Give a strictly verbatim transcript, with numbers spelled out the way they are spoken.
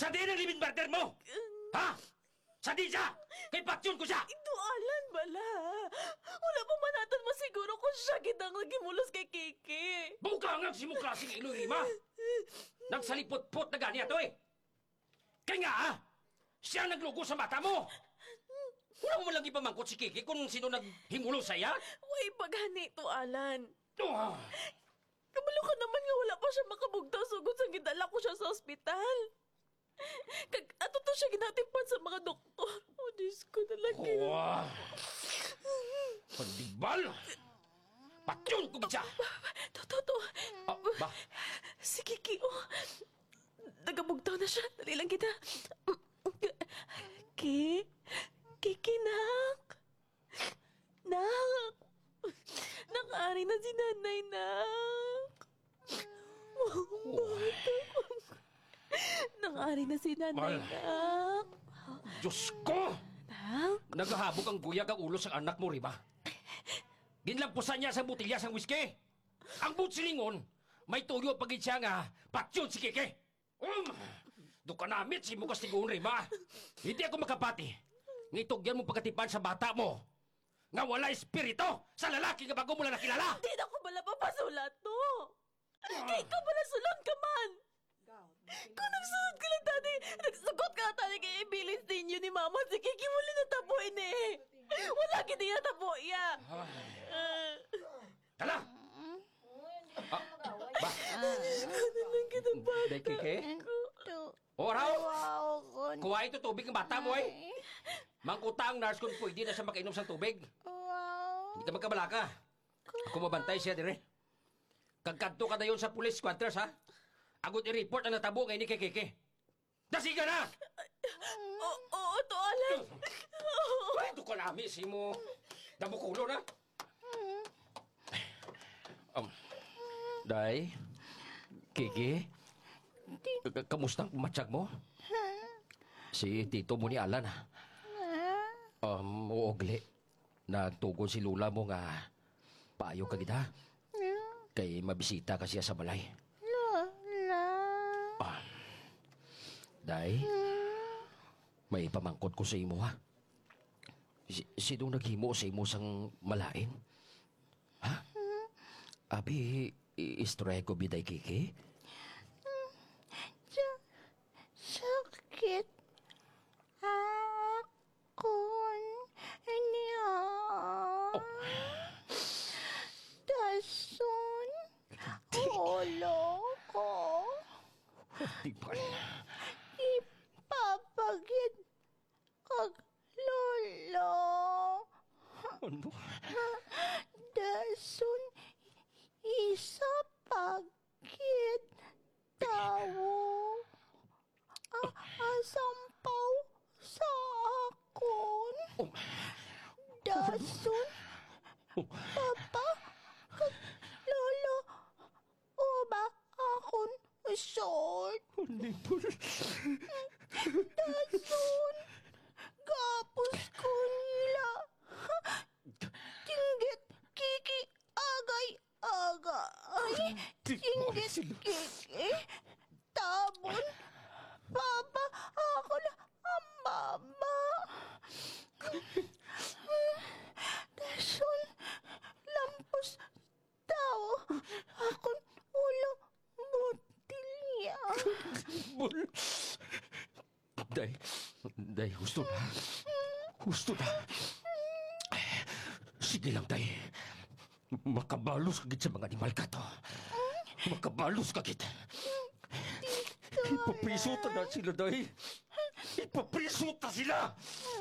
Sa di ng living partner mo? Ha? Sa di siya? Kay Patyon ko siya! Ito, Alan, bala. Wala pa manatan masiguro kung siya kitang nagimulos kay Kiki. Bukangag si mo klaseng iloy, Rima! Nagsalipot-pot na ganiya to eh! Kaya nga, ha? Siya naglugo sa mata mo! Wala mo lang ipamangkot si Kiki kung sino naghimulo sa'ya? Way pagani to, Alan. Oh, Kabalo ka naman nga wala pa siya makabugtaw sugod sa gidala ko siya sa ospital. Kag ato to siya ginatipan sa mga doktor. Oh, Diyos ko talaga. oh. Pandibal! Patyon ko siya! To, to, to. Ah, ba? Si Kiki, oh. Nagabugtaw na siya. Dali lang kita. Ki? Kiki, nak? Nak? Nakari na si nanay, nak. Oh. Nakari na si nanay, Mal. nak. Diyos ko! Nak? Nagahabog ang guyag ang ulo sa anak mo, Rima. Ginlampusan niya sa butilya sang whisky. Ang butsilingon, may tuyo pagit siya nga, patyon si Kiki. Um, do ka namit si Mukas Tiguon, Rima. Hindi ako makapati. Ngitugyan mo pagkatipan sa bata mo. Nga wala espirito sa lalaki nga bago mo lang nakilala. Di na ko bala papasulat, no? Kay ka bala sulon ka man. Kung nagsuot ka lang, tati, nagsugot ka tati kay ibilis ninyo ni mama, si Kiki mo lang natabuin eh. Wala kiti natabo iya. Uh, Hala! Ah, ba? ano lang kita ba? Day, Kiki? O, raw! Kuha ito tubig ng bata mo eh. Mangkuta ang nurse kung pwede na siya makainom sa tubig. Hindi ka magkabalaka. Ako mabantay siya dire. Kagkanto ka na yun sa police quarters, ha? Agad i-report ang natabo ngayon ni Kiki. Dasiga na! Oo, oo, to, Alan. Ay, ito ka namin, si mo. Damukulo na. Um, Day, Kiki, k- kamusta ang matsyag mo? Si tito mo ni Alan, ha? Um, uogli. Nagtugon si Lula mo nga payo ka kita. Kay mabisita ka siya sa balay. Lola. Ah, Day, may pamangkot ko sa imo, ha? Si, sinong naghimo sa imo sang malain? Ha? Abi, istorya ko biday, Kiki? Sa sakit. Akon niya. Dason. Ulo ko. Di ba? Ipapagid kag lolo. Ano? Dason isa pagid tawo. Ah, asampaw sa akon. Oh, Dason oh, papa kag lolo uba akon short. Dason gapos ko nila. Tinggit Kiki agay agay. Tinggit Kiki tabon papa ako na ang mama. Dason lampos tao akon ulo butilya. Day, Day, gusto na. Gusto na. Sige lang, Day. Makabalos ka gid sa mga animal ka to. Makabalos ka gid. Ipapriso ta na sila, Day. Ipapriso ta sila.